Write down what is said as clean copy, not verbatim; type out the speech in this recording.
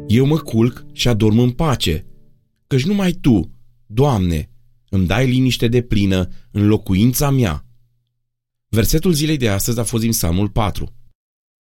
Eu mă culc și adorm în pace, căci numai Tu, Doamne, îmi dai liniște deplină în locuința mea. Versetul zilei de astăzi a fost din Psalmul 4.